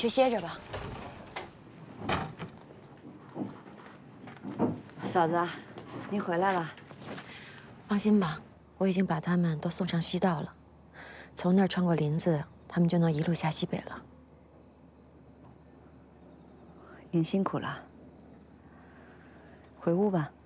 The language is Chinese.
去歇着吧。 嫂子，您回来了。 放心吧，我已经把他们都送上西道了，从那儿穿过林子，他们就能一路下西北了。 您辛苦了，回屋吧。